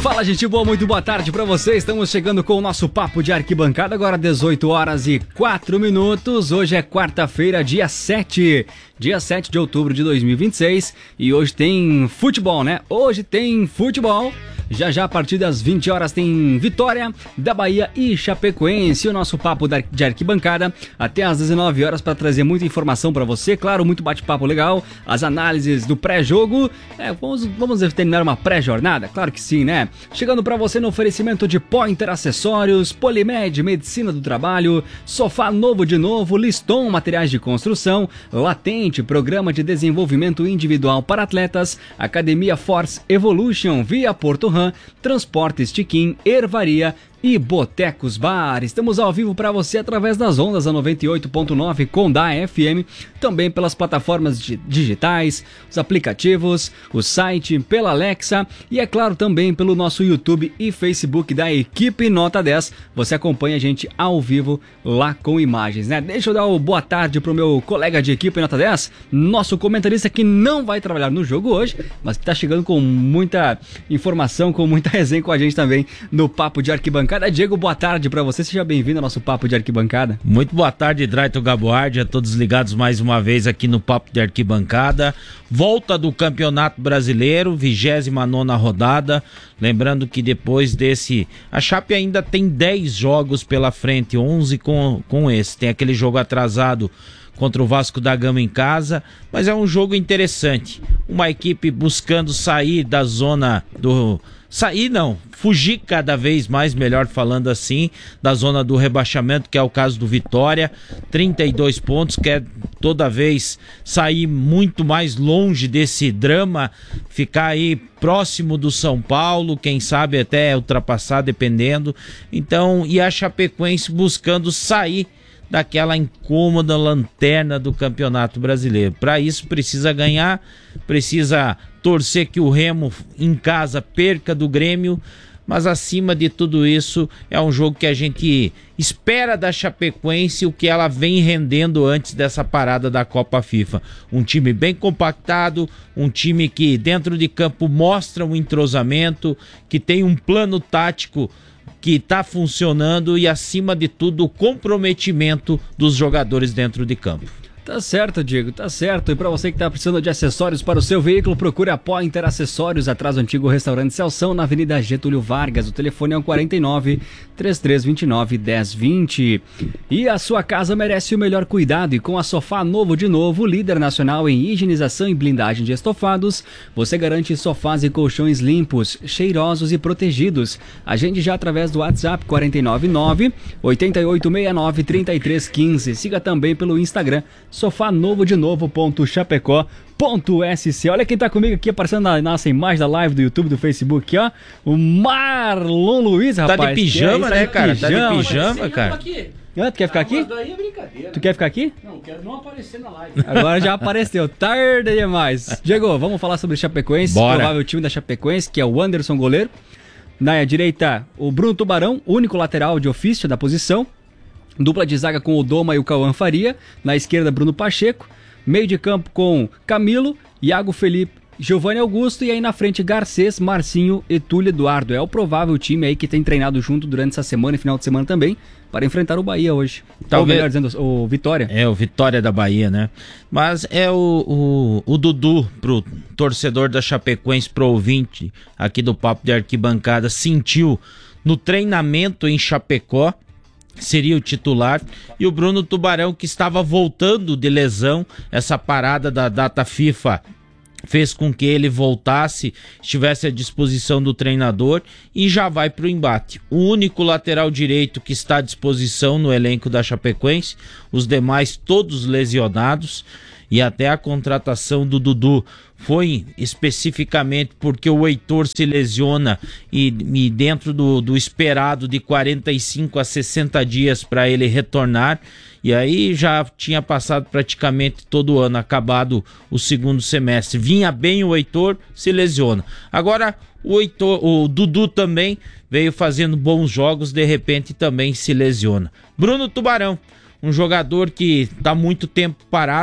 Fala, gente boa, muito boa tarde pra você. Estamos chegando com o nosso papo de arquibancada, agora 18 horas e 4 minutos. Hoje é quarta-feira, dia 7 de outubro de 2026 e hoje tem futebol, né? Hoje tem futebol. Já a partir das 20 horas tem Vitória da Bahia e Chapecoense. O nosso papo de arquibancada até às 19 horas para trazer muita informação para você. Claro, muito bate-papo legal, as análises do pré-jogo. Vamos terminar uma pré-jornada? Claro que sim, né? Chegando para você no oferecimento de Pointer Acessórios, Polimed, Medicina do Trabalho, Sofá Novo de Novo, Liston Materiais de Construção, Latente, Programa de Desenvolvimento Individual para Atletas, Academia Force Evolution, Via Porto Ram, Transportes Tiquim, Ervaria e Botecos Bar. Estamos ao vivo para você através das ondas a 98.9 Condá FM, também pelas plataformas digitais, os aplicativos, o site, pela Alexa e é claro também pelo nosso YouTube e Facebook da equipe Nota 10. Você acompanha a gente ao vivo lá com imagens, né? Deixa eu dar uma boa tarde pro meu colega de equipe Nota 10, nosso comentarista que não vai trabalhar no jogo hoje, mas que tá chegando com muita informação, com muita resenha com a gente também no Papo de Arquibancada. Diego, boa tarde pra você, seja bem-vindo ao nosso Papo de Arquibancada. Muito boa tarde, Draito Gaboardi, a todos ligados mais uma vez aqui no Papo de Arquibancada. Volta do Campeonato Brasileiro, 29ª rodada. Lembrando que depois desse, a Chape ainda tem 10 jogos pela frente, 11 com esse. Tem aquele jogo atrasado contra o Vasco da Gama em casa, mas é um jogo interessante. Uma equipe buscando sair da zona do... fugir cada vez mais, melhor falando assim, da zona do rebaixamento, que é o caso do Vitória. 32 pontos, quer toda vez sair muito mais longe desse drama, ficar aí próximo do São Paulo, quem sabe até ultrapassar, dependendo. Então, e a Chapecoense buscando sair daquela incômoda lanterna do Campeonato Brasileiro. Para isso precisa ganhar, precisa torcer que o Remo em casa perca do Grêmio, mas acima de tudo isso é um jogo que a gente espera da Chapecoense o que ela vem rendendo antes dessa parada da Copa FIFA. Um time bem compactado, um time que dentro de campo mostra um entrosamento, que tem um plano tático que está funcionando e, acima de tudo, o comprometimento dos jogadores dentro de campo. Tá certo, Diego, tá certo. E para você que tá precisando de acessórios para o seu veículo, procure a Pointer Acessórios, atrás do antigo restaurante Celção, na Avenida Getúlio Vargas. O telefone é o 49-3329-1020. E a sua casa merece o melhor cuidado, e com a Sofá Novo de Novo, líder nacional em higienização e blindagem de estofados, você garante sofás e colchões limpos, cheirosos e protegidos. Agende já através do WhatsApp 499-8869-3315. Siga também pelo Instagram Sofá Novo de Novo.chapecó.sc. Olha quem tá comigo aqui, aparecendo na nossa imagem da live do YouTube, do Facebook, ó. O Marlon Luiz, rapaz. Tá de pijama, né, cara? Tá de pijama, cara. Ah, tu quer ficar aqui? Daí é brincadeira. Tu quer ficar aqui? Não, quero não aparecer na live. Agora já apareceu, tarde demais. Diego, vamos falar sobre o Chapecoense, Bora. provável time da Chapecoense, que é o Anderson, goleiro. Na direita, o Bruno Tubarão, único lateral de ofício da posição. Dupla de zaga com o Doma e o Cauã Faria. Na esquerda, Bruno Pacheco. Meio de campo com Camilo, Iago Felipe, Giovanni Augusto. E aí na frente, Garcês, Marcinho e Túlio Eduardo. É o provável time aí que tem treinado junto durante essa semana e final de semana também, para enfrentar o Bahia hoje. Ou melhor dizendo, o Vitória. É, o Vitória da Bahia, né? Mas é o Dudu, pro torcedor da Chapecoense, pro ouvinte aqui do Papo de Arquibancada, sentiu no treinamento em Chapecó, seria o titular, e o Bruno Tubarão, que estava voltando de lesão, essa parada da data FIFA fez com que ele voltasse, estivesse à disposição do treinador e já vai para o embate. O único lateral direito que está à disposição no elenco da Chapecoense, os demais todos lesionados, e até a contratação do Dudu foi especificamente porque o Heitor se lesiona e dentro do esperado de 45 a 60 dias para ele retornar, e aí já tinha passado praticamente todo o ano, acabado o segundo semestre. Vinha bem o Heitor, se lesiona. Agora o Dudu também veio fazendo bons jogos, de repente também se lesiona. Bruno Tubarão, um jogador que está muito tempo parado,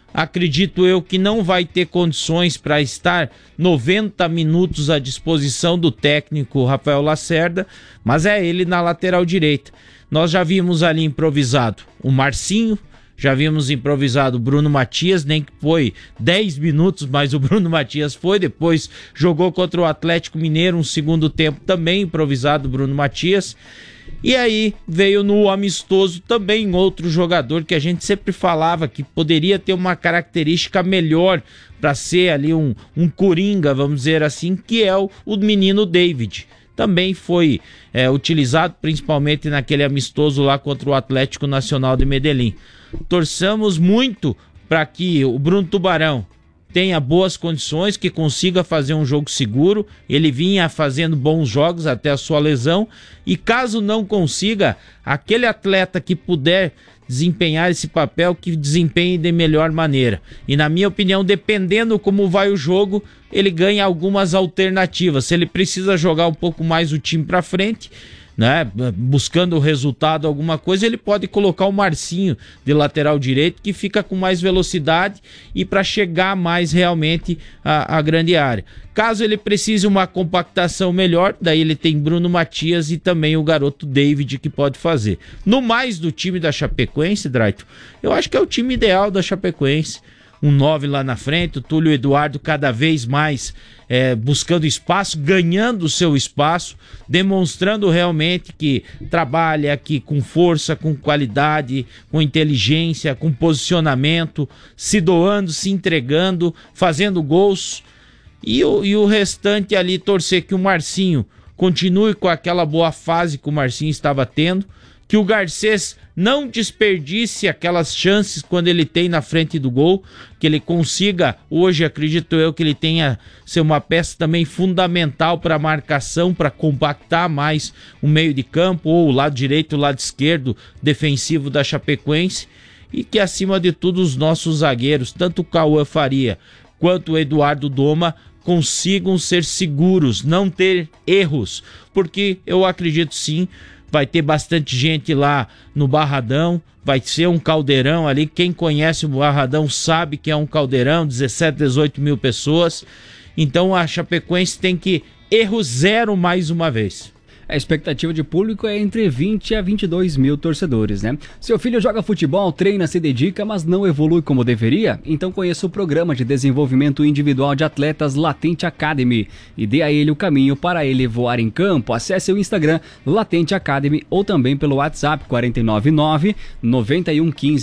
acredito eu que não vai ter condições para estar 90 minutos à disposição do técnico Rafael Lacerda, mas é ele na lateral direita. Nós já vimos ali improvisado o Marcinho, já vimos improvisado o Bruno Matias, nem que foi 10 minutos, mas o Bruno Matias foi, depois jogou contra o Atlético Mineiro, um segundo tempo também improvisado o Bruno Matias. E aí veio no amistoso também outro jogador que a gente sempre falava que poderia ter uma característica melhor para ser ali um coringa, vamos dizer assim, que é o menino David. Também foi utilizado principalmente naquele amistoso lá contra o Atlético Nacional de Medellín. Torçamos muito para que o Bruno Tubarão tenha boas condições, que consiga fazer um jogo seguro. Ele vinha fazendo bons jogos até a sua lesão, e caso não consiga, aquele atleta que puder desempenhar esse papel, que desempenhe de melhor maneira. E na minha opinião, dependendo como vai o jogo, ele ganha algumas alternativas. Se ele precisa jogar um pouco mais o time para frente, né, buscando o resultado, alguma coisa, ele pode colocar o Marcinho de lateral direito, que fica com mais velocidade e para chegar mais realmente à grande área. Caso ele precise uma compactação melhor, daí ele tem Bruno Matias e também o garoto David, que pode fazer. No mais do time da Chapecoense, Draito, eu acho que é o time ideal da Chapecoense. Um 9 lá na frente, o Túlio Eduardo cada vez mais buscando espaço, ganhando o seu espaço, demonstrando realmente que trabalha aqui com força, com qualidade, com inteligência, com posicionamento, se doando, se entregando, fazendo gols. E o restante ali, torcer que o Marcinho continue com aquela boa fase que o Marcinho estava tendo, que o Garcês não desperdice aquelas chances quando ele tem na frente do gol, que ele consiga, hoje acredito eu que ele tenha ser uma peça também fundamental para a marcação, para compactar mais o meio de campo, ou o lado direito, o lado esquerdo defensivo da Chapecoense, e que acima de tudo os nossos zagueiros, tanto o Cauã Faria quanto o Eduardo Doma, consigam ser seguros, não ter erros, porque eu acredito sim, vai ter bastante gente lá no Barradão, vai ser um caldeirão ali. Quem conhece o Barradão sabe que é um caldeirão, 17, 18 mil pessoas. Então a Chapecoense tem que erro zero mais uma vez. A expectativa de público é entre 20 a 22 mil torcedores, né? Seu filho joga futebol, treina, se dedica, mas não evolui como deveria? Então conheça o programa de desenvolvimento individual de atletas Latente Academy e dê a ele o caminho para ele voar em campo. Acesse o Instagram Latente Academy ou também pelo WhatsApp 499 9115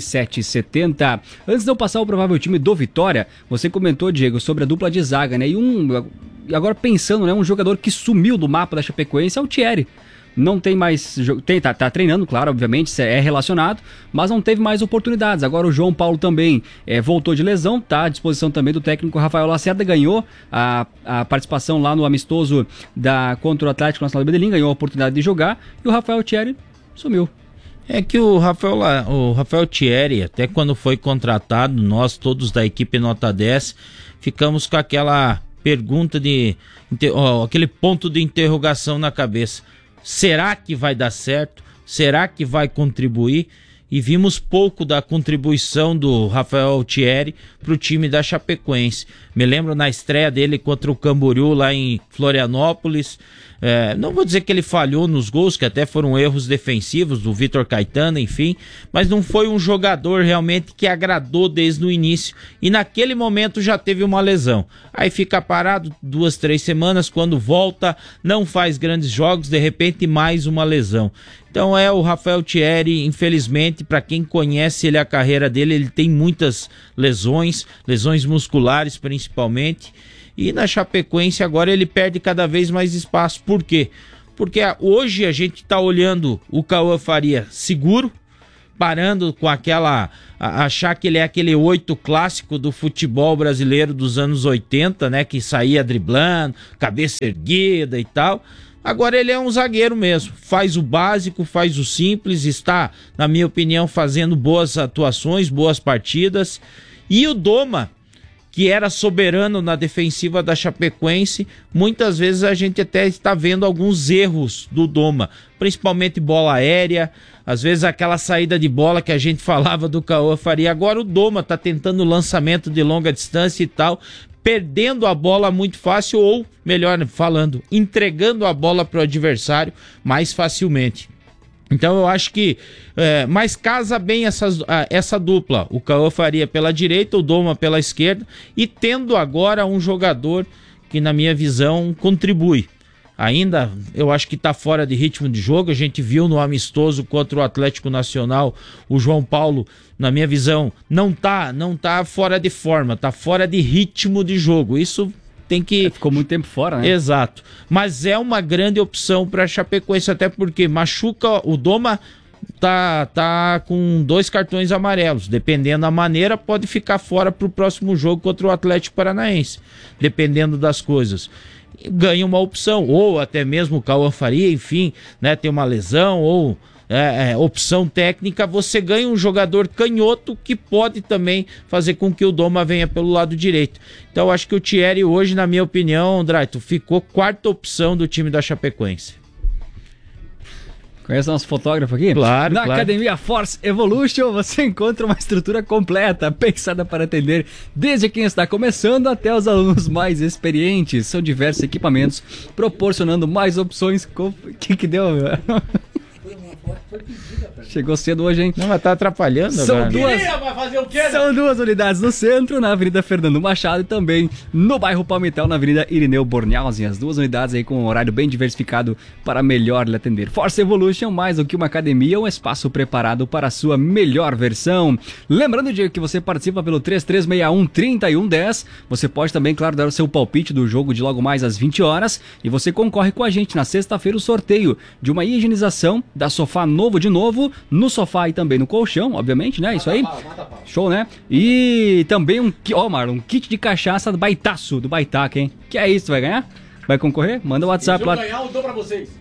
9770. Antes de eu passar o provável time do Vitória, você comentou, Diego, sobre a dupla de zaga, né? E agora pensando, né, um jogador que sumiu do mapa da Chapecoense é o Thierry. Não tem mais... Tá treinando, claro, obviamente, é relacionado, mas não teve mais oportunidades. Agora o João Paulo também voltou de lesão, tá à disposição também do técnico Rafael Lacerda, ganhou a participação lá no amistoso contra o Atlético Nacional de Medellín, ganhou a oportunidade de jogar, e o Rafael Thierry sumiu. É que o Rafael Thierry, até quando foi contratado, nós todos da equipe Nota 10, ficamos com aquela pergunta aquele ponto de interrogação na cabeça. Será que vai dar certo? Será que vai contribuir? E vimos pouco da contribuição do Rafael Thierry para o time da Chapecoense. Me lembro na estreia dele contra o Camboriú lá em Florianópolis. Não vou dizer que ele falhou nos gols, que até foram erros defensivos do Vitor Caetano, enfim, mas não foi um jogador realmente que agradou desde o início, e naquele momento já teve uma lesão. Aí fica parado 2, 3 semanas, quando volta não faz grandes jogos, de repente mais uma lesão. Então o Rafael Thierry, infelizmente, para quem conhece a carreira dele, ele tem muitas lesões musculares principalmente, e na Chapecoense agora ele perde cada vez mais espaço. Por quê? Porque hoje a gente está olhando o Cauã Faria seguro, parando com achar que ele é aquele 8 clássico do futebol brasileiro dos anos 80, né, que saía driblando, cabeça erguida e tal. Agora ele é um zagueiro mesmo, faz o básico, faz o simples, está, na minha opinião, fazendo boas atuações, boas partidas. E o Doma, que era soberano na defensiva da Chapecoense, muitas vezes a gente até está vendo alguns erros do Doma, principalmente bola aérea, às vezes aquela saída de bola que a gente falava do Cauã Faria. Agora o Doma está tentando lançamento de longa distância e tal, perdendo a bola muito fácil, ou melhor falando, entregando a bola para o adversário mais facilmente. Então eu acho que mas casa bem essa dupla, o Cauã Faria pela direita, o Doma pela esquerda, e tendo agora um jogador que na minha visão contribui. Ainda eu acho que está fora de ritmo de jogo, a gente viu no amistoso contra o Atlético Nacional, o João Paulo, na minha visão, não tá fora de forma, tá fora de ritmo de jogo, isso tem que... Ficou muito tempo fora, né? Exato. Mas é uma grande opção para a Chapecoense, até porque machuca o Doma, tá com 2 cartões amarelos. Dependendo da maneira, pode ficar fora para o próximo jogo contra o Atlético Paranaense. Dependendo das coisas. Ganha uma opção, ou até mesmo o Cauã Faria, enfim, né, tem uma lesão, ou... opção técnica, você ganha um jogador canhoto que pode também fazer com que o Doma venha pelo lado direito. Então acho que o Thierry hoje, na minha opinião, Draito, ficou 4ª opção do time da Chapecoense. Conhece o nosso fotógrafo aqui? Claro, Na claro. Academia Force Evolution você encontra uma estrutura completa, pensada para atender desde quem está começando até os alunos mais experientes. São diversos equipamentos, proporcionando mais opções. Que deu, meu? Chegou cedo hoje, hein? Não, mas tá atrapalhando agora. São 2 unidades no centro, na Avenida Fernando Machado, e também no bairro Palmital, na Avenida Irineu Bornhausen. As 2 unidades aí com um horário bem diversificado para melhor lhe atender. Force Evolution, mais do que uma academia, um espaço preparado para a sua melhor versão. Lembrando, Diego, que você participa pelo 3361-3110. Você pode também, claro, dar o seu palpite do jogo de logo mais às 20 horas. E você concorre com a gente na sexta-feira o sorteio de uma higienização da Sofá Novo de Novo, no sofá e também no colchão, obviamente, né? Isso aí. Show, né? E também um kit de cachaça do Baitaço, do Baitaca, hein? Que é isso, tu vai ganhar? Vai concorrer? Manda o WhatsApp lá. Eu dou pra vocês.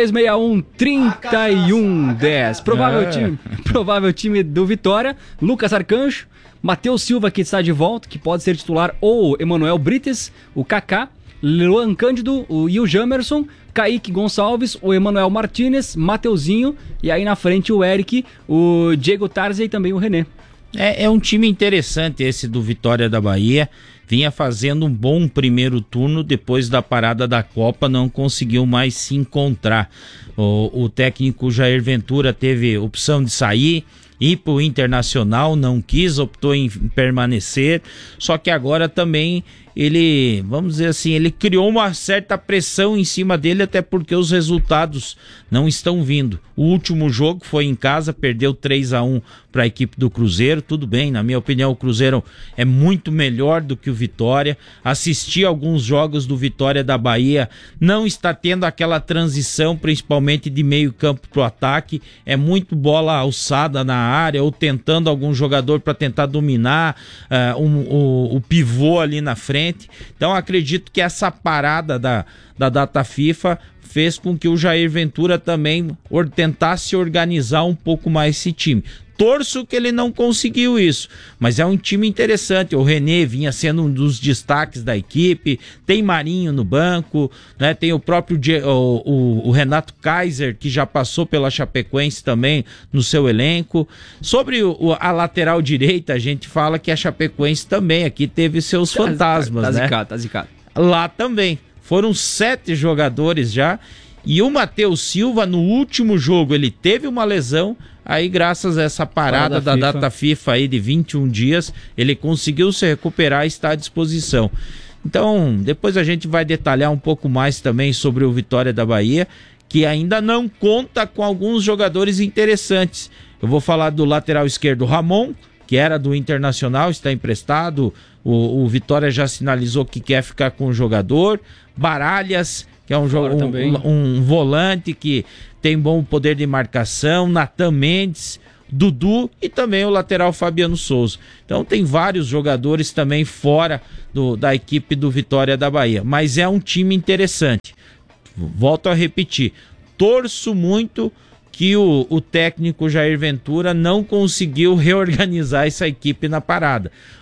3361-3110. Provável time do Vitória, Lucas Arcanjo, Matheus Silva, que está de volta, que pode ser titular, ou Emanuel Brites, o Kaká, Luan Cândido e o Jamerson, Kaique Gonçalves, o Emanuel Martinez, Mateuzinho, e aí na frente o Eric, o Diego Tarzi e também o René. É um time interessante esse do Vitória da Bahia. Vinha fazendo um bom primeiro turno, depois da parada da Copa não conseguiu mais se encontrar. O técnico Jair Ventura teve opção de sair, ir para o Internacional, não quis, optou em permanecer, só que agora também ele, vamos dizer assim, ele criou uma certa pressão em cima dele, até porque os resultados não estão vindo. O último jogo foi em casa, perdeu 3-1 para a equipe do Cruzeiro. Tudo bem, na minha opinião o Cruzeiro é muito melhor do que o Vitória. Assisti alguns jogos do Vitória da Bahia, não está tendo aquela transição, principalmente de meio campo para o ataque, é muito bola alçada na área, ou tentando algum jogador para tentar dominar o pivô ali na frente. Então acredito que essa parada da data FIFA fez com que o Jair Ventura também tentasse organizar um pouco mais esse time. Torço que ele não conseguiu isso, mas é um time interessante. O René vinha sendo um dos destaques da equipe, tem Marinho no banco, né? Tem o próprio o Renato Kaiser, que já passou pela Chapecoense também no seu elenco. Sobre a lateral direita, a gente fala que a Chapecoense também aqui teve seus fantasmas, né? Tá zicado. Lá também. Foram 7 jogadores já, e o Matheus Silva no último jogo ele teve uma lesão, aí graças a essa parada da data FIFA aí de 21 dias, ele conseguiu se recuperar e está à disposição. Então depois a gente vai detalhar um pouco mais também sobre o Vitória da Bahia, que ainda não conta com alguns jogadores interessantes. Eu vou falar do lateral esquerdo Ramon, que era do Internacional, está emprestado. O Vitória já sinalizou que quer ficar com o jogador. Baralhas, que é um volante que tem bom poder de marcação. Natan Mendes, Dudu e também o lateral Fabiano Souza. Então tem vários jogadores também fora da equipe do Vitória da Bahia. Mas é um time interessante. Volto a repetir. Torço muito que o técnico Jair Ventura não conseguiu reorganizar essa equipe na parada.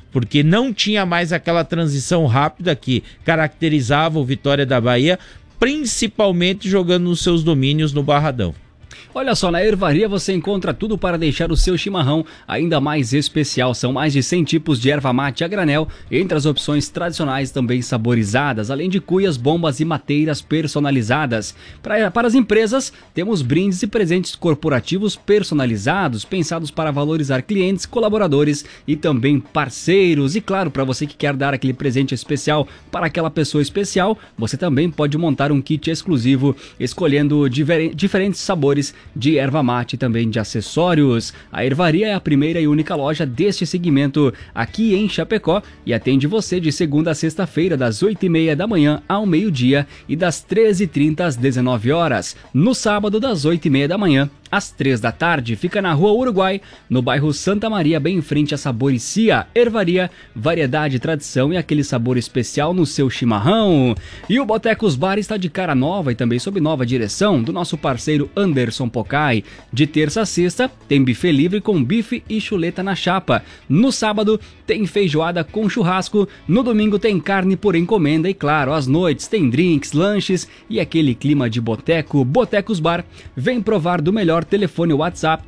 porque não tinha mais aquela transição rápida que caracterizava o Vitória da Bahia, principalmente jogando nos seus domínios no Barradão. Olha só, na Ervaria você encontra tudo para deixar o seu chimarrão ainda mais especial. São mais de 100 tipos de erva mate a granel, entre as opções tradicionais também saborizadas, além de cuias, bombas e mateiras personalizadas. Para as empresas, temos brindes e presentes corporativos personalizados, pensados para valorizar clientes, colaboradores e também parceiros. E claro, para você que quer dar aquele presente especial para aquela pessoa especial, você também pode montar um kit exclusivo, escolhendo diferentes sabores de erva mate e também de acessórios. A Ervaria é a primeira e única loja deste segmento aqui em Chapecó e atende você de segunda a sexta-feira, das 8h30 da manhã ao meio-dia e das 13h30 às 19 horas. No sábado, das 8h30 da manhã às 3 da tarde. Fica na Rua Uruguai, no bairro Santa Maria, bem em frente a Saboricia. Ervaria, variedade, tradição e aquele sabor especial no seu chimarrão. E o Botecos Bar está de cara nova e também sob nova direção do nosso parceiro Anderson Pocai. De terça a sexta tem buffet livre com bife e chuleta na chapa. No sábado tem feijoada com churrasco. No domingo tem carne por encomenda e claro, às noites tem drinks, lanches e aquele clima de boteco. Botecos Bar, vem provar do melhor. Telefone WhatsApp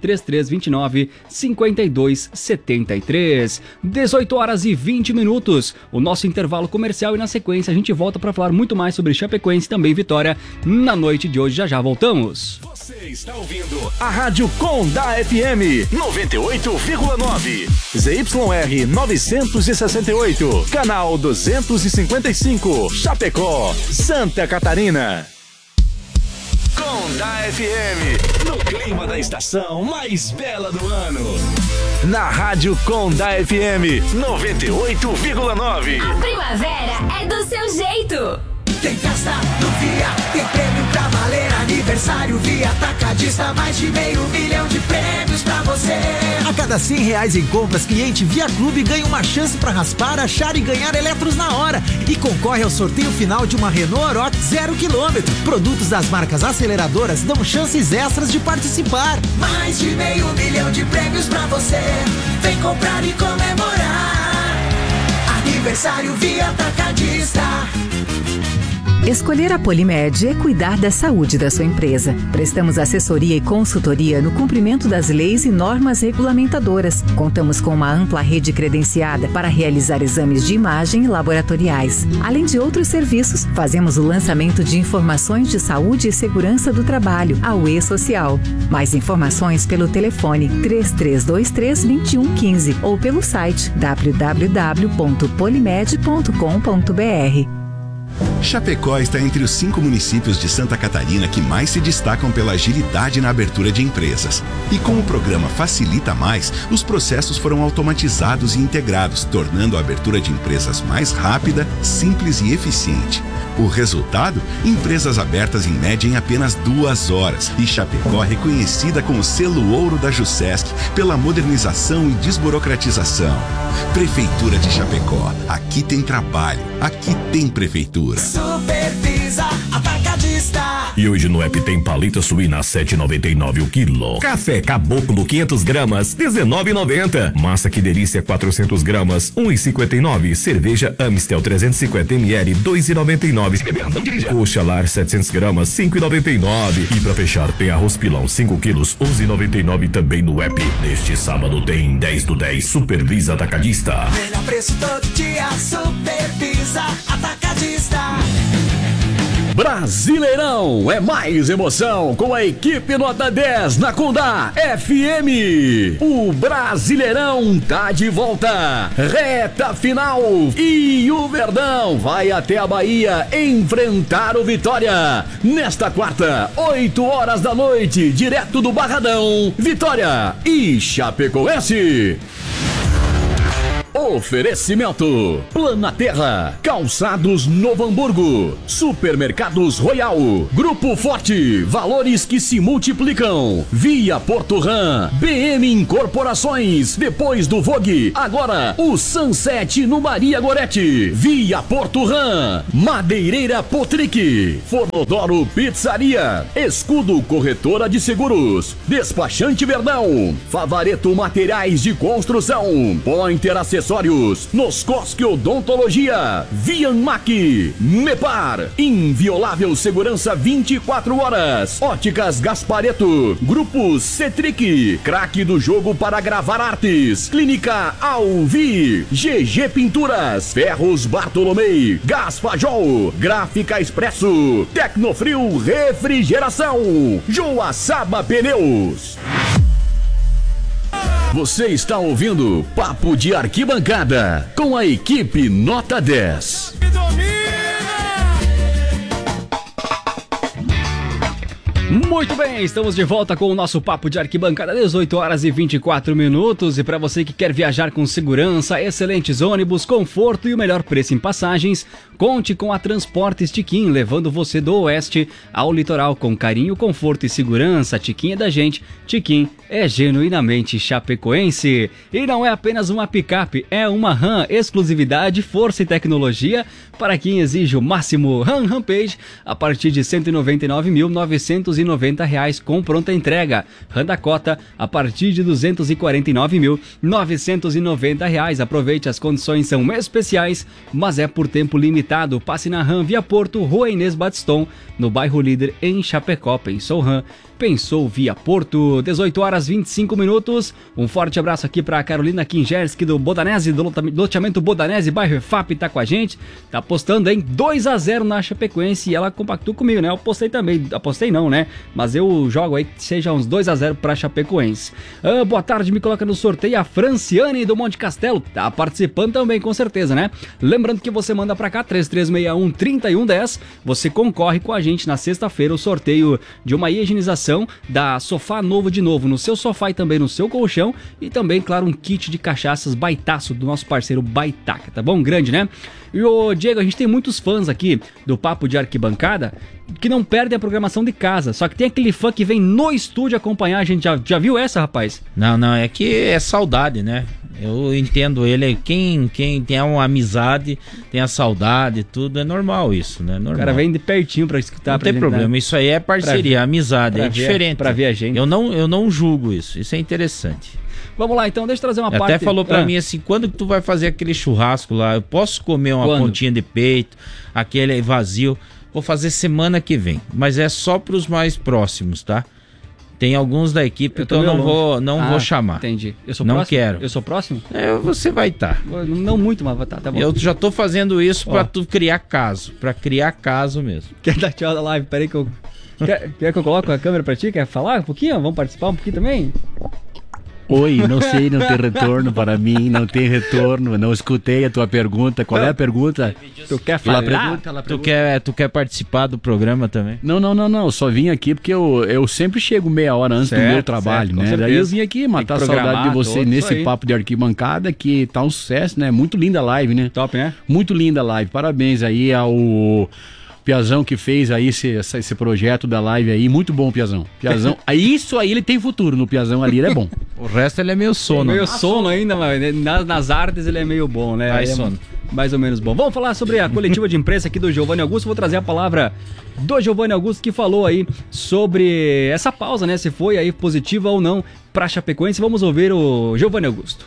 3329-5273. 18h20. O nosso intervalo comercial e na sequência a gente volta para falar muito mais sobre Chapecoense e também Vitória na noite de hoje. Já voltamos. Você está ouvindo a Rádio Condá FM 98,9. ZYR 968. Canal 255. Chapecó, Santa Catarina. Condá FM, no clima da estação mais bela do ano. Na Rádio Condá FM 98,9. A primavera é do seu jeito. Tem festa no Via, tem prêmio pra valer. Aniversário Via Atacadista, mais de 500 mil de prêmios pra você. A cada R$100 em compras, cliente Via Clube ganha uma chance pra raspar, achar e ganhar eletros na hora. E concorre ao sorteio final de uma Renault Oroch 0 km. Produtos das marcas aceleradoras dão chances extras de participar. Mais de 500 mil de prêmios pra você. Vem comprar e comemorar. Aniversário Via Atacadista. Escolher a Polimed é cuidar da saúde da sua empresa. Prestamos assessoria e consultoria no cumprimento das leis e normas regulamentadoras. Contamos com uma ampla rede credenciada para realizar exames de imagem e laboratoriais. Além de outros serviços, fazemos o lançamento de informações de saúde e segurança do trabalho, a UE Social. Mais informações pelo telefone 3323-2115 ou pelo site www.polimed.com.br. Chapecó está entre os 5 municípios de Santa Catarina que mais se destacam pela agilidade na abertura de empresas. E com o programa Facilita Mais, os processos foram automatizados e integrados, tornando a abertura de empresas mais rápida, simples e eficiente. O resultado? Empresas abertas em média em apenas 2 horas. E Chapecó reconhecida com o selo ouro da Jusesc pela modernização e desburocratização. Prefeitura de Chapecó. Aqui tem trabalho. Aqui tem prefeitura. Supervisa Atacadista. E hoje no app tem paleta suína a 7,99 o quilo. Café Caboclo 500 gramas, 19,90. Massa Que Delícia 400 gramas, 1,59. Cerveja Amstel 350 ml, 2,99. Coxa Lar 700 gramas, 5,99. E pra fechar tem arroz pilão 5 quilos, 11,99 também no app. Neste sábado tem 10 do 10 Supervisa Atacadista. Melhor preço todo dia, Supervisa Atacadista. Brasileirão é mais emoção com a equipe nota 10 na Condá FM. O Brasileirão tá de volta. Reta final e o Verdão vai até a Bahia enfrentar o Vitória. Nesta quarta, 8 horas da noite, direto do Barradão, Vitória e Chapecoense. Oferecimento: Planaterra, Calçados Novo Hamburgo, Supermercados Royal, Grupo Forte, valores que se multiplicam, Via Porto-Ram, BM Incorporações, depois do Vogue, agora o Sunset no Maria Gorete, Via Porto-Ram, Madeireira Potric, Fornodoro Pizzaria, Escudo Corretora de Seguros, Despachante Verdão, Favareto Materiais de Construção, Pointer Acessórios acessórios. Noscosque Odontologia, Vianmac, Mepar, inviolável segurança 24 horas. Óticas Gaspareto, Grupo Cetric, craque do jogo para gravar artes. Clínica Alvi, GG Pinturas, Ferros Bartolomei, Gás Fajol, Gráfica Expresso, Tecnofrio Refrigeração, Joaçaba Pneus. Você está ouvindo Papo de Arquibancada com a equipe Nota 10. Muito bem, estamos de volta com o nosso Papo de Arquibancada, 18 horas e 24 minutos. E para você que quer viajar com segurança, excelentes ônibus, conforto e o melhor preço em passagens, conte com a Transportes Tiquim, levando você do oeste ao litoral com carinho, conforto e segurança. Tiquim é da gente, Tiquim é genuinamente chapecoense. E não é apenas uma picape, é uma RAM, exclusividade, força e tecnologia para quem exige o máximo. RAM Rampage a partir de R$ 199.990 com pronta entrega. RAM Dakota a partir de R$ 249.990. Aproveite, as condições são especiais, mas é por tempo limitado. Passe na RAM Via Porto, Rua Inês Batiston, no bairro Líder, em Chapecó. Pensou RAM? Pensou Via Porto. 18 horas 25 minutos. Um forte abraço aqui para Carolina Kingerski do Bodanese, do loteamento Bodanese, bairro EFAP, tá com a gente. Tá apostando em 2-0 na Chapecoense e ela compactou comigo, né? Eu apostei também. Apostei não, né? Mas eu jogo aí que seja uns 2-0 pra Chapecoense. Boa tarde, me coloca no sorteio a Franciane do Monte Castelo. Tá participando também, com certeza, né? Lembrando que você manda pra cá 3361-3110. Você concorre com a gente na sexta-feira o sorteio de uma higienização da Sofá Novo de Novo no seu sofá e também no seu colchão, e também, claro, um kit de cachaças Baitaço do nosso parceiro Baitaca, tá bom? Grande, né? E o Diego, a gente tem muitos fãs aqui do Papo de Arquibancada que não perdem a programação de casa, só que tem aquele fã que vem no estúdio acompanhar a gente. Já viu essa, rapaz? Não, é que é saudade, né? Eu entendo ele, quem tem uma amizade, tem a saudade, tudo, é normal isso, né? Normal. O cara vem de pertinho pra escutar. Não tem problema, isso aí é parceria, amizade, é diferente. Pra ver a gente. Eu não julgo isso é interessante. Vamos lá, então, deixa eu trazer uma parte. Até falou pra mim assim, quando que tu vai fazer aquele churrasco lá? Eu posso comer uma pontinha de peito, aquele vazio? Vou fazer semana que vem, mas é só pros mais próximos, tá? Tem alguns da equipe que eu não vou chamar. Entendi. Eu sou não próximo? Quero. Eu sou próximo? Você vai estar. Não muito, mas tá bom. Eu já tô fazendo isso pra tu criar caso. Pra criar caso mesmo. Quer dar tchau da live? Peraí que eu... Quer que eu coloque a câmera pra ti? Quer falar um pouquinho? Vamos participar um pouquinho também? Oi, não sei, não tem retorno para mim, não tem retorno, não escutei a tua pergunta. Qual é a pergunta? Tu quer falar? Tu quer participar do programa também? Não, só vim aqui porque eu sempre chego meia hora antes do meu trabalho, né? Daí eu vim aqui matar a saudade de você nesse papo de arquibancada, que tá um sucesso, né? Muito linda a live, né? Top, né? Muito linda a live, parabéns aí ao Piazão que fez aí esse projeto da live aí, muito bom, Piazão. Isso aí ele tem futuro no Piazão ali, ele é bom. O resto ele é meio sono. Meio sono ainda, mas nas artes ele é meio bom, né? Mais sono. Mais ou menos bom. Vamos falar sobre a coletiva de imprensa aqui do Giovanni Augusto. Vou trazer a palavra do Giovanni Augusto, que falou aí sobre essa pausa, né? Se foi aí positiva ou não pra Chapecoense. Vamos ouvir o Giovanni Augusto.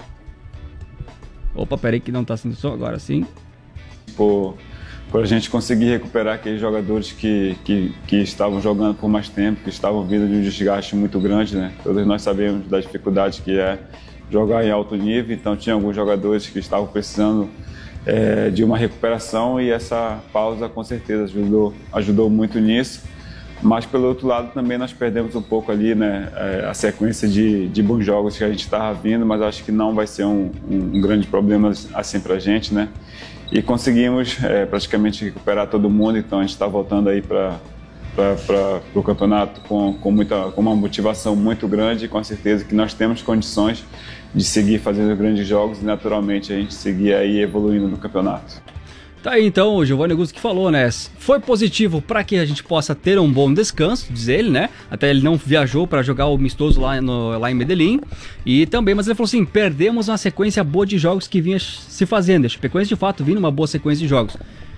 Opa, peraí que não tá sendo som, agora sim. Por a gente conseguir recuperar aqueles jogadores que estavam jogando por mais tempo, que estavam vindo de um desgaste muito grande, né? Todos nós sabemos da dificuldade que é jogar em alto nível, então tinha alguns jogadores que estavam precisando de uma recuperação, e essa pausa com certeza ajudou muito nisso. Mas pelo outro lado também nós perdemos um pouco ali, né, a sequência de bons jogos que a gente estava vindo, mas acho que não vai ser um grande problema assim pra gente, né? E conseguimos praticamente recuperar todo mundo, então a gente está voltando aí para o campeonato com uma motivação muito grande, e com a certeza que nós temos condições de seguir fazendo grandes jogos e naturalmente a gente seguir aí evoluindo no campeonato. Tá aí então o Giovanni Augusto que falou, né? Foi positivo para que a gente possa ter um bom descanso, diz ele, né? Até ele não viajou para jogar o amistoso lá em Medellín. E também, mas ele falou assim, perdemos uma sequência boa de jogos que vinha se fazendo. A Chapecoense de fato vinha numa boa sequência de jogos.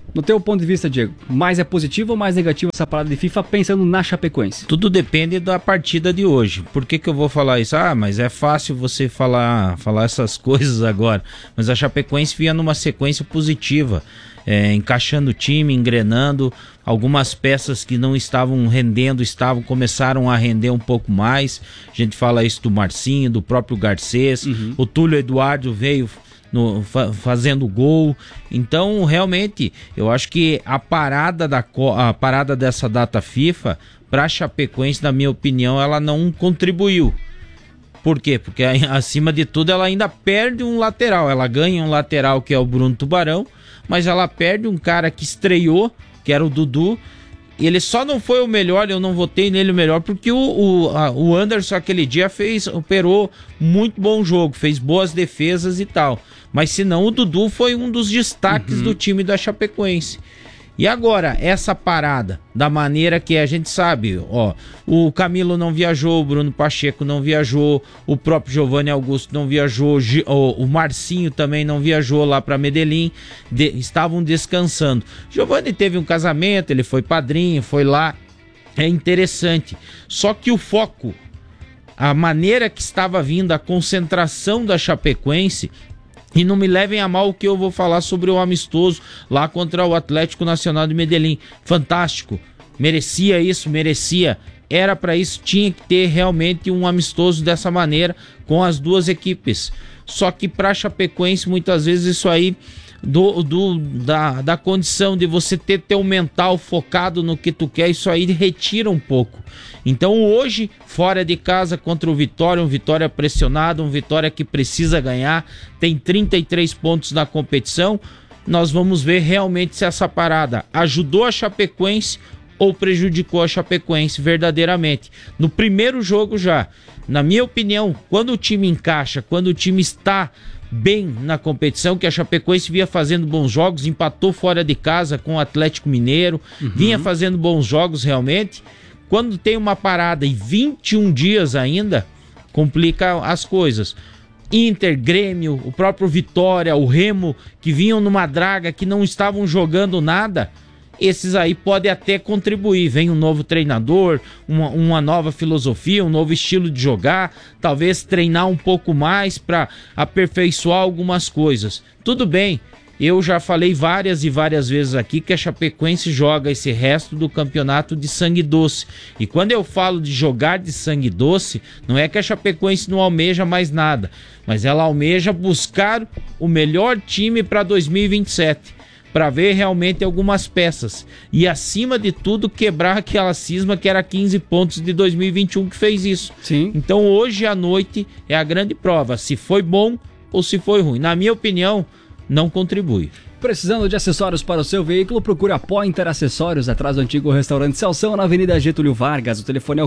No teu ponto de vista, Diego, mais é positivo ou mais negativo essa parada de FIFA pensando na Chapecoense? Tudo depende da partida de hoje. Por que eu vou falar isso? Mas é fácil você falar essas coisas agora. Mas a Chapecoense vinha numa sequência positiva, encaixando o time, engrenando. Algumas peças que não estavam rendendo, começaram a render um pouco mais. A gente fala isso do Marcinho, do próprio Garcês. O Túlio Eduardo veio fazendo gol. Então realmente eu acho que a parada dessa data FIFA para a Chapecoense, na minha opinião, ela não contribuiu. Por quê? Porque acima de tudo ela ainda perde um lateral. Ela ganha um lateral que é o Bruno Tubarão, mas ela perde um cara que estreou, que era o Dudu. Ele só não foi o melhor, eu não votei nele o melhor, porque o Anderson aquele dia operou muito bom jogo, fez boas defesas e tal. Mas senão o Dudu foi um dos destaques do time da Chapecoense. E agora, essa parada, da maneira que a gente sabe, o Camilo não viajou, o Bruno Pacheco não viajou, o próprio Giovanni Augusto não viajou, o Marcinho também não viajou lá para Medellín, estavam descansando. Giovanni teve um casamento, ele foi padrinho, foi lá, é interessante. Só que o foco, a maneira que estava vindo a concentração da Chapecoense. E não me levem a mal o que eu vou falar sobre o amistoso lá contra o Atlético Nacional de Medellín. Fantástico, merecia isso, era para isso, tinha que ter realmente um amistoso dessa maneira com as duas equipes. Só que para Chapecoense muitas vezes isso aí da condição de você ter teu mental focado no que tu quer, isso aí retira um pouco. Então hoje, fora de casa contra o Vitória, um Vitória pressionado, um Vitória que precisa ganhar, tem 33 pontos na competição, nós vamos ver realmente se essa parada ajudou a Chapecoense ou prejudicou a Chapecoense verdadeiramente. No primeiro jogo já, na minha opinião, quando o time encaixa, quando o time está bem na competição, que a Chapecoense vinha fazendo bons jogos, empatou fora de casa com o Atlético Mineiro, vinha fazendo bons jogos realmente. Quando tem uma parada e 21 dias ainda, complica as coisas. Inter, Grêmio, o próprio Vitória, o Remo, que vinham numa draga, que não estavam jogando nada, esses aí podem até contribuir. Vem um novo treinador, uma nova filosofia, um novo estilo de jogar, talvez treinar um pouco mais para aperfeiçoar algumas coisas. Tudo bem, eu já falei várias e várias vezes aqui que a Chapecoense joga esse resto do campeonato de sangue doce. E quando eu falo de jogar de sangue doce, não é que a Chapecoense não almeja mais nada, mas ela almeja buscar o melhor time para 2027. Para ver realmente algumas peças e acima de tudo quebrar aquela cisma que era 15 pontos de 2021 que fez isso. Sim. Então hoje à noite é a grande prova, se foi bom ou se foi ruim. Na minha opinião, não contribui. Precisando de acessórios para o seu veículo, procure a Pointer Acessórios, atrás do antigo restaurante Celção, na Avenida Getúlio Vargas. O telefone é o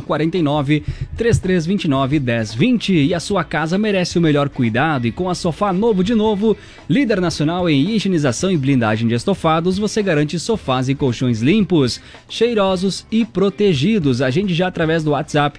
49-3329-1020 e a sua casa merece o melhor cuidado. E com a Sofá Novo de Novo, líder nacional em higienização e blindagem de estofados, você garante sofás e colchões limpos, cheirosos e protegidos. Agende já através do WhatsApp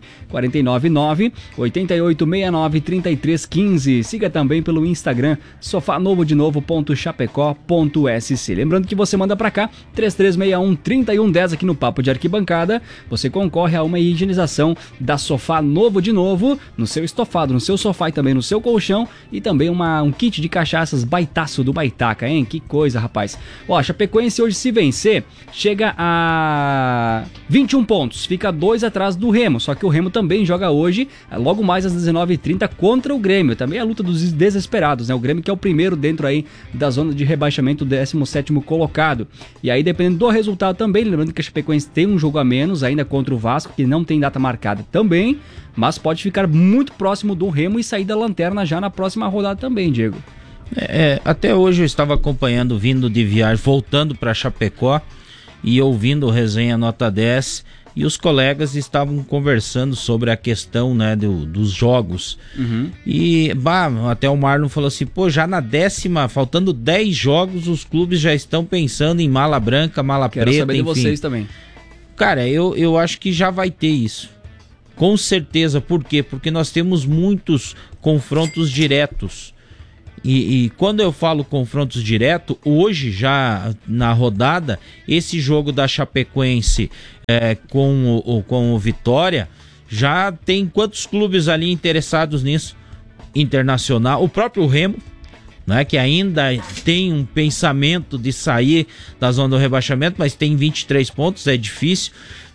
499-8869-3315. Siga também pelo Instagram sofanovodenovo.chapecó.sc. Lembrando que você manda pra cá 3361-3110 aqui no Papo de Arquibancada. Você concorre a uma higienização da Sofá Novo de Novo no seu estofado, no seu sofá e também no seu colchão, e também um kit de cachaças baitaço do Baitaca, hein? Que coisa, rapaz. Ó, a Chapecoense hoje, se vencer, chega a 21 pontos, fica 2 atrás do Remo, só que o Remo também joga hoje, logo mais às 19h30 contra o Grêmio. Também é a luta dos desesperados, né? O Grêmio que é o primeiro dentro aí da zona de rebaixamento, o 17º colocado. E aí, dependendo do resultado também, lembrando que a Chapecoense tem um jogo a menos ainda contra o Vasco, que não tem data marcada também, mas pode ficar muito próximo do Remo e sair da lanterna já na próxima rodada também, Diego. Até hoje eu estava acompanhando, vindo de viagem, voltando para Chapecó e ouvindo o Resenha Nota 10, e os colegas estavam conversando sobre a questão, né, dos jogos. E até o Marlon falou assim, já na 10ª, faltando 10 jogos, os clubes já estão pensando em mala branca, mala preta, enfim. Quero saber de vocês também. Cara, eu acho que já vai ter isso. Com certeza. Por quê? Porque nós temos muitos confrontos diretos. E quando eu falo confrontos diretos, hoje já na rodada, esse jogo da Chapecoense com o Vitória, já tem quantos clubes ali interessados nisso? Internacional, o próprio Remo, né, que ainda tem um pensamento de sair da zona do rebaixamento, mas tem 23 pontos, é difícil.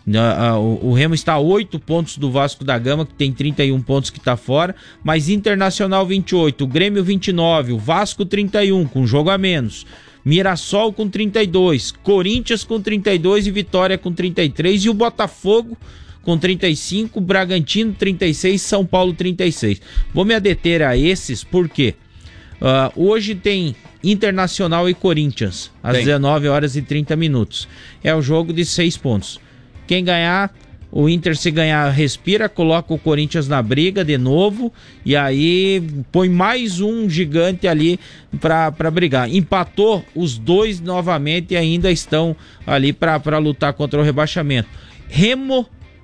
O Remo está a 8 pontos do Vasco da Gama, que tem 31 pontos que está fora, mas Internacional 28, o Grêmio 29, o Vasco 31, com jogo a menos, Mirassol com 32, Corinthians com 32 e Vitória com 33, e o Botafogo com 35, Bragantino 36, São Paulo 36. Vou me adeter a esses porque hoje tem Internacional e Corinthians às 19 horas e 30 minutos. É o jogo de 6 pontos. Quem ganhar, o Inter, se ganhar, respira, coloca o Corinthians na briga de novo e aí põe mais um gigante ali para brigar. Empatou, os dois novamente ainda estão ali para lutar contra o rebaixamento. Remo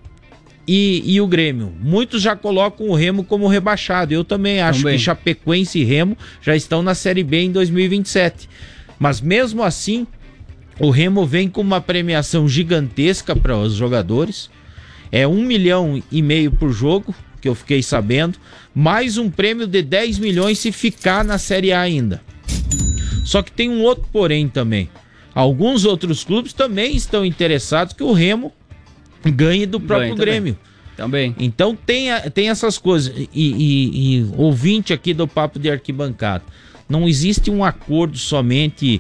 e o Grêmio. Muitos já colocam o Remo como rebaixado. Eu também acho que Chapecoense e Remo já estão na Série B em 2027. Mas mesmo assim, o Remo vem com uma premiação gigantesca para os jogadores. É 1,5 milhão por jogo, que eu fiquei sabendo. Mais um prêmio de 10 milhões se ficar na Série A ainda. Só que tem um outro porém também. Alguns outros clubes também estão interessados que o Remo ganhe do próprio Grêmio. Também. Então tem essas coisas. E ouvinte aqui do Papo de Arquibancada, não existe um acordo somente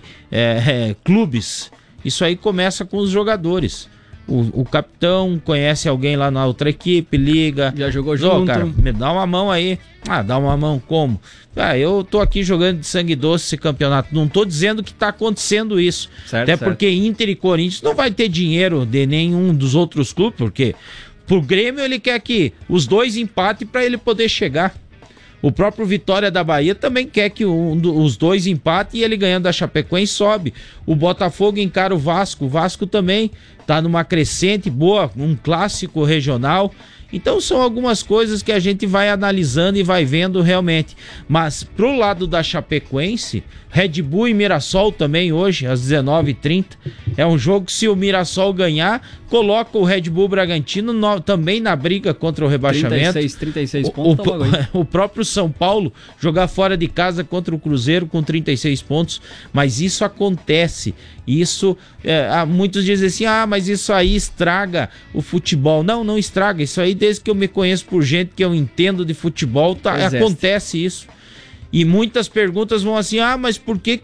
clubes. Isso aí começa com os jogadores. O capitão conhece alguém lá na outra equipe, liga. Já jogou junto. Cara, me dá uma mão aí. Dá uma mão como? Eu tô aqui jogando de sangue doce esse campeonato. Não tô dizendo que tá acontecendo isso. Até porque Inter e Corinthians não vai ter dinheiro de nenhum dos outros clubes, porque pro Grêmio ele quer que os dois empatem para ele poder chegar. O próprio Vitória da Bahia também quer que os dois empatem e ele ganhando da Chapecoense sobe. O Botafogo encara o Vasco também tá numa crescente boa, um clássico regional. Então são algumas coisas que a gente vai analisando e vai vendo realmente. Mas pro lado da Chapecoense, Red Bull e Mirassol também hoje, às 19h30. É um jogo que, se o Mirassol ganhar, coloca o Red Bull Bragantino também na briga contra o rebaixamento. 36 pontos. O próprio São Paulo jogar fora de casa contra o Cruzeiro com 36 pontos. Mas isso acontece. Isso, muitos dizem assim, mas isso aí estraga o futebol. Não estraga. Isso aí, desde que eu me conheço por gente que eu entendo de futebol, acontece isso. E muitas perguntas vão assim, mas por que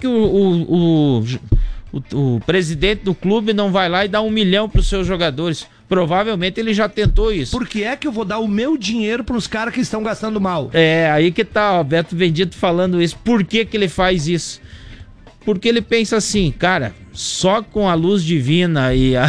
o presidente do clube não vai lá e dá 1 milhão para os seus jogadores? Provavelmente ele já tentou isso. Por que é que eu vou dar o meu dinheiro para os caras que estão gastando mal? Aí que tá, o Beto Vendito falando isso. Por que ele faz isso? Porque ele pensa assim, cara, só com a luz divina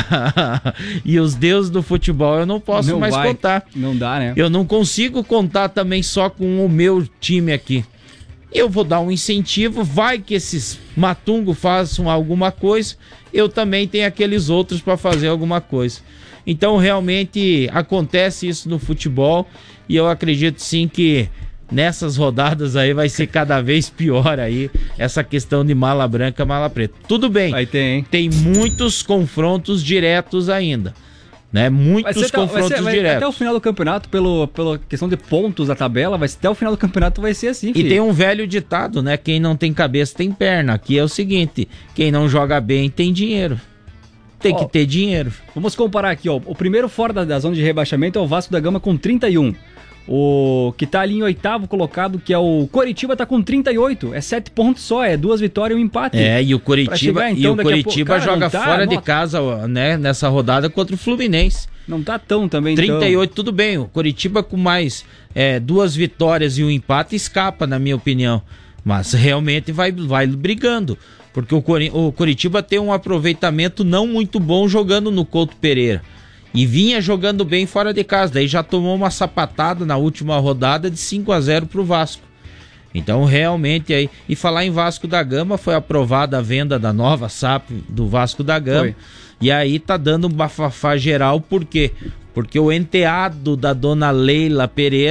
e os deuses do futebol eu não posso mais contar. Não dá, né? Eu não consigo contar também só com o meu time aqui. Eu vou dar um incentivo, vai que esses matungos façam alguma coisa, eu também tenho aqueles outros para fazer alguma coisa. Então realmente acontece isso no futebol e eu acredito sim que nessas rodadas aí vai ser cada vez pior aí essa questão de mala branca, mala preta. Tudo bem, vai ter, hein? Tem muitos confrontos diretos ainda. Né? Muitos confrontos diretos. Até o final do campeonato, pela questão de pontos da tabela, até o final do campeonato vai ser assim, filho. E tem um velho ditado, né? Quem não tem cabeça tem perna. Aqui é o seguinte, quem não joga bem tem dinheiro. Tem que ter dinheiro. Vamos comparar aqui, o primeiro fora da zona de rebaixamento é o Vasco da Gama com 31. O que tá ali em 8º colocado, que é o Coritiba, tá com 38. É 7 pontos só, é 2 vitórias e um empate. E o Coritiba, joga fora de casa, né, nessa rodada contra o Fluminense. Não tá tão também. 38, tudo bem. O Coritiba com mais 2 vitórias e um empate escapa, na minha opinião. Mas realmente vai brigando. Porque o Coritiba tem um aproveitamento não muito bom jogando no Couto Pereira. E vinha jogando bem fora de casa. Daí já tomou uma sapatada na última rodada de 5-0 pro Vasco. Então realmente aí... E falar em Vasco da Gama, foi aprovada a venda da nova SAP do Vasco da Gama. Foi. E aí tá dando um bafafá geral. Por quê? Porque o enteado da dona Leila Pereira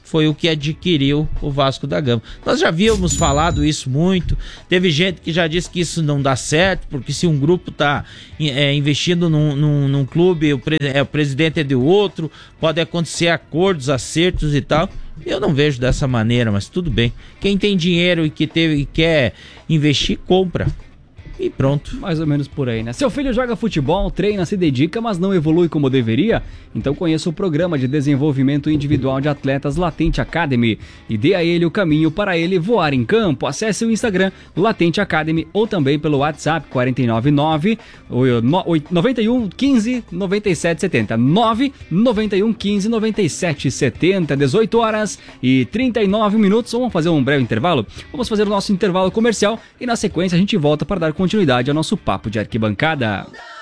foi o que adquiriu o Vasco da Gama. Nós já havíamos falado isso muito, teve gente que já disse que isso não dá certo, porque se um grupo está investindo num clube, o presidente é de outro, pode acontecer acordos, acertos e tal. Eu não vejo dessa maneira, mas tudo bem. Quem tem dinheiro e quer investir, compra. E pronto. Mais ou menos por aí, né? Seu filho joga futebol, treina, se dedica, mas não evolui como deveria? Então conheça o programa de desenvolvimento individual de atletas Latente Academy e dê a ele o caminho para ele voar em campo. Acesse o Instagram Latente Academy ou também pelo WhatsApp 499 91 15 97 70 991 15 97 70, 18 horas e 39 minutos. Vamos fazer um breve intervalo? Vamos fazer o nosso intervalo comercial e na sequência a gente volta para dar continuidade ao nosso papo de arquibancada.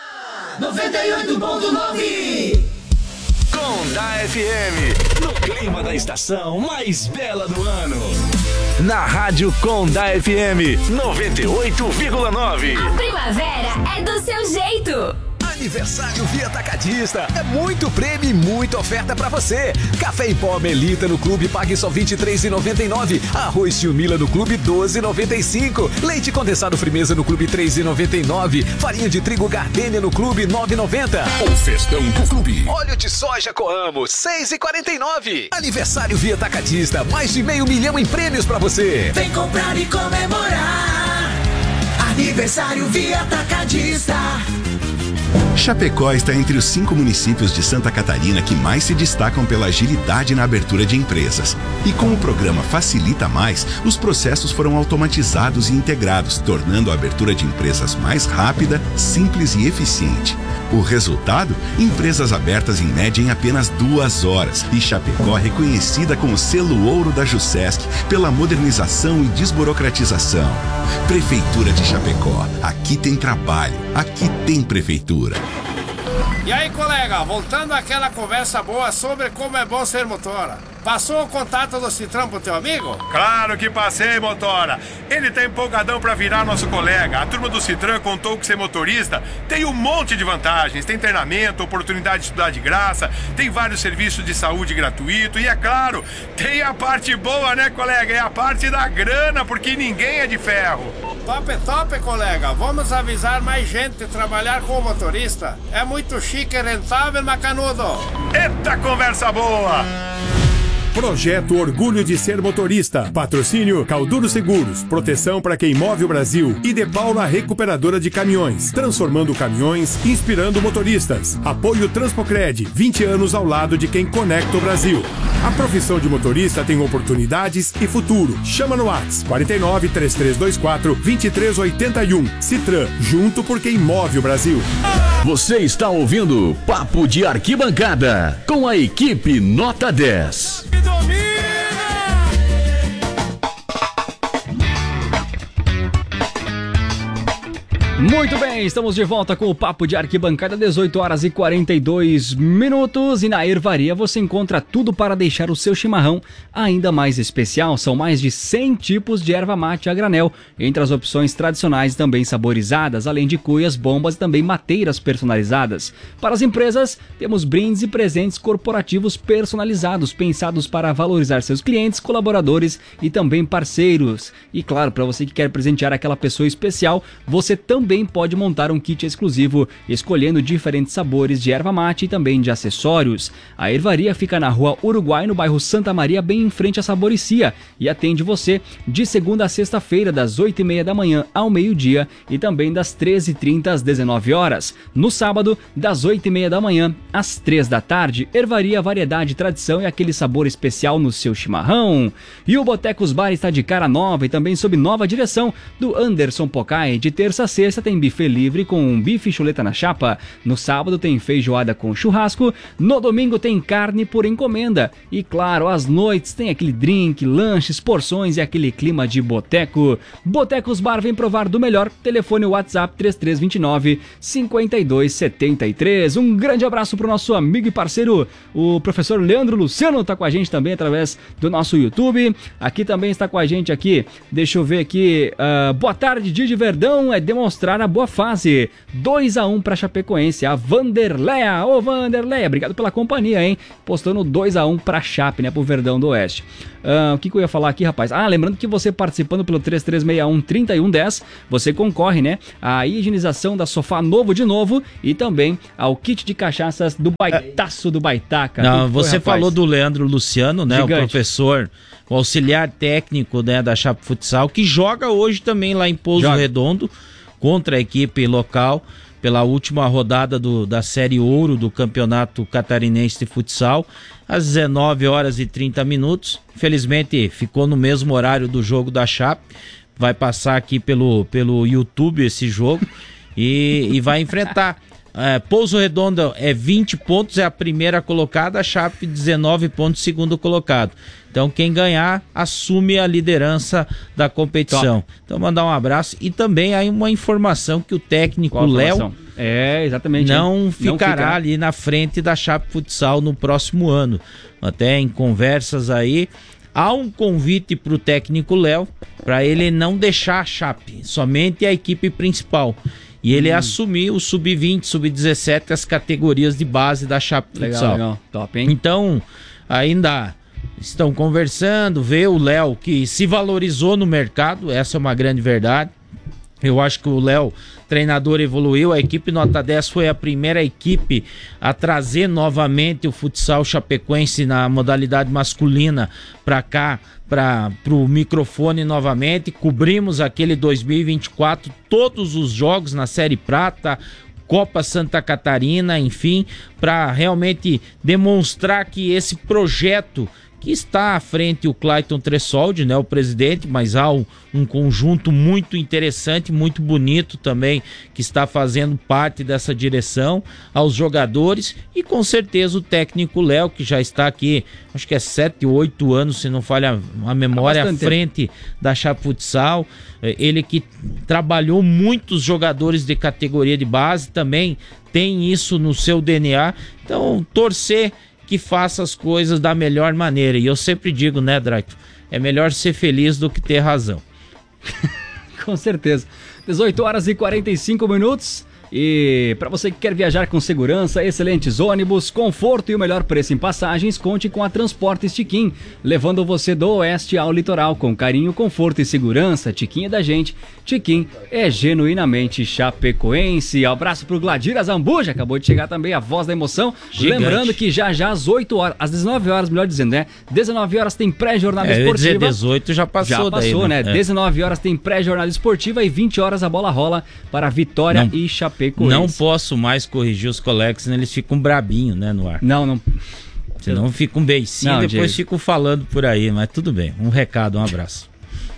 98.9 Conda FM, no clima da estação mais bela do ano. Na Rádio Conda FM 98,9. A primavera é do seu jeito. Aniversário Via Atacadista. É muito prêmio e muita oferta pra você. Café em pó Melita no clube pague só R$ 23,99. Arroz Tio Mila no clube R$ 12,95. Leite condensado Frimeza no clube R$ 3,99. Farinha de trigo Gardênia no clube R$ 9,90. O festão do clube. Óleo de soja Coamo R$ 6,49. Aniversário Via Atacadista. Mais de R$500 mil em prêmios pra você. Vem comprar e comemorar. Aniversário Via Atacadista. Chapecó está entre os 5 municípios de Santa Catarina que mais se destacam pela agilidade na abertura de empresas. E com o programa Facilita Mais, os processos foram automatizados e integrados, tornando a abertura de empresas mais rápida, simples e eficiente. O resultado? Empresas abertas em média em apenas 2 horas. E Chapecó reconhecida com o selo ouro da Jusesc pela modernização e desburocratização. Prefeitura de Chapecó. Aqui tem trabalho. Aqui tem prefeitura. E aí, colega, voltando àquela conversa boa sobre como é bom ser motora. Passou o contato do Citrão pro teu amigo? Claro que passei, motora. Ele tá empolgadão pra virar nosso colega. A turma do Citrão contou que ser motorista tem um monte de vantagens. Tem treinamento, oportunidade de estudar de graça, tem vários serviços de saúde gratuito e, é claro, tem a parte boa, né, colega? É a parte da grana, porque ninguém é de ferro. Top, colega. Vamos avisar mais gente de trabalhar com motorista. É muito chique e rentável, macanudo. Eita conversa boa! Projeto Orgulho de Ser Motorista. Patrocínio Calduro Seguros. Proteção para quem move o Brasil. E De Paula Recuperadora de Caminhões. Transformando caminhões, inspirando motoristas. Apoio Transpocred. 20 anos ao lado de quem conecta o Brasil. A profissão de motorista tem oportunidades e futuro. Chama no WhatsApp 49 3324 2381. Citran. Junto por quem move o Brasil. Você está ouvindo Papo de Arquibancada com a equipe Nota 10. Muito bem, estamos de volta com o Papo de Arquibancada, 18 horas e 42 minutos. E na Ervaria você encontra tudo para deixar o seu chimarrão ainda mais especial. São mais de 100 tipos de erva mate a granel, entre as opções tradicionais e também saborizadas, além de cuias, bombas e também mateiras personalizadas. Para as empresas, temos brindes e presentes corporativos personalizados, pensados para valorizar seus clientes, colaboradores e também parceiros. E claro, para você que quer presentear aquela pessoa especial, você também pode montar um kit exclusivo, escolhendo diferentes sabores de erva mate e também de acessórios. A Ervaria fica na Rua Uruguai, no bairro Santa Maria, bem em frente à Saboricia, e atende você de segunda a sexta-feira, das 8h30 da manhã ao meio-dia e também das 13h30 às 19 horas. No sábado, das 8h30 da manhã às 3 da tarde. Ervaria, variedade, tradição e aquele sabor especial no seu chimarrão. E o Botecos Bar está de cara nova e também sob nova direção do Anderson Pocai. De terça a sexta tem buffet livre com um bife e chuleta na chapa. No sábado tem feijoada com churrasco. No domingo tem carne por encomenda. E claro, às noites tem aquele drink, lanches, porções e aquele clima de boteco. Botecos Bar vem provar do melhor. Telefone WhatsApp 3329-5273. Um grande abraço para o nosso amigo e parceiro, o professor Leandro Luciano, está com a gente também através do nosso YouTube. Aqui também está com a gente aqui, deixa eu ver aqui, boa tarde, Didi Verdão, é demonstrado mostrar a boa fase. 2-1 para Chapecoense. A Vanderleia, Vanderleia, obrigado pela companhia, hein? Postando 2-1 para Chape, né? Pro Verdão do Oeste. O que eu ia falar aqui, rapaz? Lembrando que você participando pelo 3361-3110, você concorre, né? A higienização da Sofá Novo de Novo e também ao kit de cachaças do Baitaço do Baitaca. Não, você falou do Leandro Luciano, né? Gigante. O professor, o auxiliar técnico, né, da Chape Futsal, que joga hoje também lá em Pouso Redondo contra a equipe local pela última rodada da Série Ouro do Campeonato Catarinense de Futsal, às 19 horas e 30 minutos. Infelizmente ficou no mesmo horário do jogo da Chape, vai passar aqui pelo YouTube esse jogo e vai enfrentar. Pouso Redondo 20 pontos, é a primeira colocada, a Chape 19 pontos, segundo colocado. Então quem ganhar assume a liderança da competição. Top. Então mandar um abraço e também aí uma informação que o técnico Léo exatamente, não ficará ali na frente da Chape Futsal no próximo ano. Até em conversas aí, há um convite para o técnico Léo para ele não deixar a Chape, somente a equipe principal. E ele assumir o sub-20, sub-17, as categorias de base da Chape Futsal. Legal, top, hein? Então, ainda estão conversando, vê o Léo que se valorizou no mercado, essa é uma grande verdade. Eu acho que o Léo, treinador, evoluiu. A equipe Nota 10 foi a primeira equipe a trazer novamente o futsal chapecoense na modalidade masculina para cá, para o microfone novamente. Cobrimos aquele 2024, todos os jogos na Série Prata, Copa Santa Catarina, enfim, para realmente demonstrar que esse projeto que está à frente o Clayton Tressoldi, né, o presidente, mas há um conjunto muito interessante, muito bonito também, que está fazendo parte dessa direção, aos jogadores e com certeza o técnico Léo, que já está aqui, acho que é 7 ou 8 anos, se não falha a memória, à frente da Chape Futsal. Ele que trabalhou muitos jogadores de categoria de base, também tem isso no seu DNA, então torcer que faça as coisas da melhor maneira. E eu sempre digo, né, Draito, é melhor ser feliz do que ter razão. Com certeza. 18 horas e 45 minutos. E para você que quer viajar com segurança, excelentes ônibus, conforto e o melhor preço em passagens, conte com a Transportes Tiquim, levando você do oeste ao litoral com carinho, conforto e segurança. Tiquim é da gente, Tiquim é genuinamente chapecoense. Abraço pro Gladir Azambuja, acabou de chegar também a voz da emoção. Gigante. Lembrando que já às 8 horas, às 19 horas, melhor dizendo, né? 19 horas tem pré-jornada esportiva. Eu ia dizer 18 já passou daí, né? 19 horas tem pré-jornada esportiva e 20 horas a bola rola para Vitória e Chapecoense. Não posso mais corrigir os colegas, senão eles ficam brabinhos, né, no ar. Não. Senão ficam um beicinho, depois Diego, ficam falando por aí, mas tudo bem. Um recado, um abraço.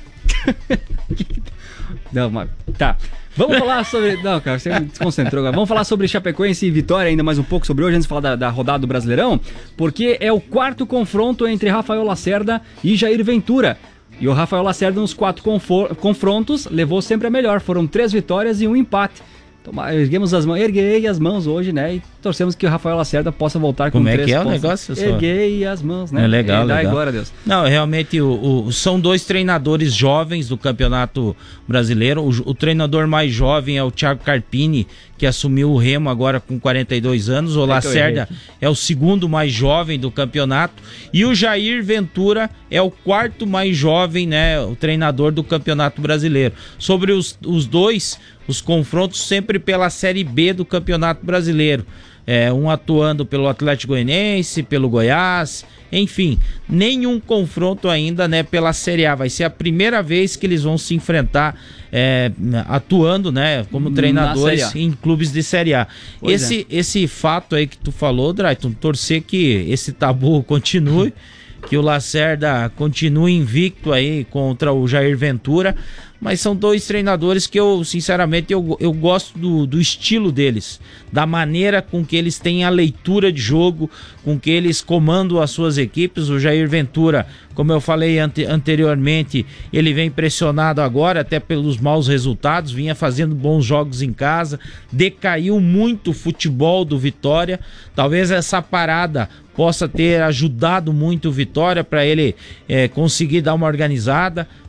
Não, mas tá. Vamos falar sobre... Não, cara, você me desconcentrou agora. Vamos falar sobre Chapecoense e Vitória ainda mais um pouco sobre hoje, antes de falar da rodada do Brasileirão, porque é o quarto confronto entre Rafael Lacerda e Jair Ventura. E o Rafael Lacerda, nos 4 confrontos, levou sempre a melhor. Foram 3 vitórias e 1 empate. Erguei as mãos hoje, né? E torcemos que o Rafael Lacerda possa voltar com 3 pontos. Como é que é o negócio? Erguei as mãos, né? É legal, legal. Glória a Deus. Não, realmente são 2 treinadores jovens do Campeonato Brasileiro. O treinador mais jovem é o Thiago Carpini, que assumiu o Remo agora com 42 anos. O Lacerda é o segundo mais jovem do campeonato. E o Jair Ventura é o 4º mais jovem, né? O treinador do Campeonato Brasileiro. Sobre os dois, os confrontos sempre pela Série B do Campeonato Brasileiro. Um atuando pelo Atlético Goianiense, pelo Goiás, enfim, nenhum confronto ainda, né, pela Série A. Vai ser a primeira vez que eles vão se enfrentar atuando, né, como treinadores em clubes de Série A. Esse fato aí que tu falou, Drayton, torcer que esse tabu continue, que o Lacerda continue invicto aí contra o Jair Ventura, mas são 2 treinadores que eu, sinceramente, eu gosto do estilo deles, da maneira com que eles têm a leitura de jogo, com que eles comandam as suas equipes. O Jair Ventura, como eu falei anteriormente, ele vem pressionado agora, até pelos maus resultados, vinha fazendo bons jogos em casa, decaiu muito o futebol do Vitória, talvez essa parada possa ter ajudado muito o Vitória para ele conseguir dar uma organizada.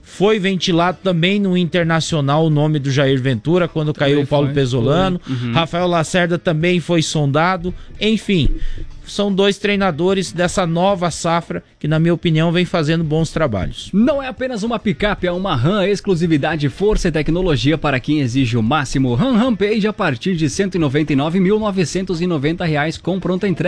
Foi ventilado também no Internacional o nome do Jair Ventura, quando também caiu o Paulo Pesolano. Rafael Lacerda também foi sondado. Enfim, são 2 treinadores dessa nova safra que, na minha opinião, vem fazendo bons trabalhos. Não é apenas uma picape, é uma Ram, exclusividade, força e tecnologia para quem exige o máximo. Ram Rampage a partir de R$ 199.990 com pronta entrega.